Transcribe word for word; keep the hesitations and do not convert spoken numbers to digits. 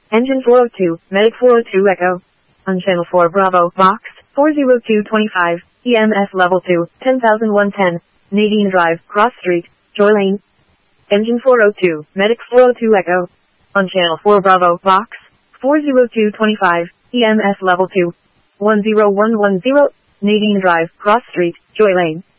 Engine four oh two, Medic four oh two Echo. On channel four Bravo, Box, four oh two twenty-five, E M S level two, ten thousand one ten, Nadine Drive, Cross Street, Joy Lane. Engine four oh two, Medic four oh two Echo. On channel four Bravo, Box, four oh two twenty-five, E M S level two, one oh one one oh, Nadine Drive, Cross Street, Joy Lane.